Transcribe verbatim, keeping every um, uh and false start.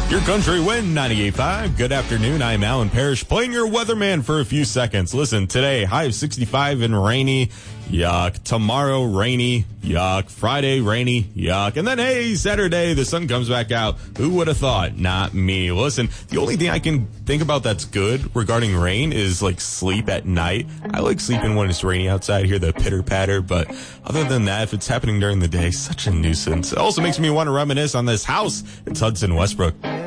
Your country win ninety-eight point five. Good afternoon. I'm Alan Parrish playing your weatherman for a few seconds. Listen, today, high of sixty-five and rainy. Yuck. Tomorrow, rainy. Yuck. Friday, rainy. Yuck. And then, hey, Saturday, the sun comes back out. Who would have thought? Not me. Listen, the only thing I can think about that's good regarding rain is, like, sleep at night. I like sleeping when it's rainy outside, hear the pitter-patter, but other than that, if it's happening during the day, such a nuisance. It also makes me want to reminisce on this house. It's Hudson Westbrook.